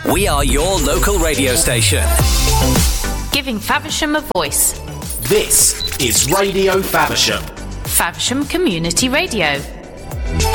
We are your local radio station. Giving Faversham a voice. This is Radio Faversham. Faversham Community Radio.